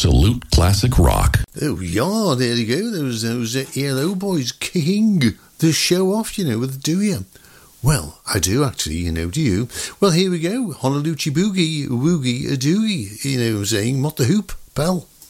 absolute classic rock. Oh, yeah, there you go. Those ELO boys kicking the show off, do you? Well, I do actually, do you? Well, here we go. Honolulu Boogie, Woogie, a Doogie, saying, what the hoop, pal?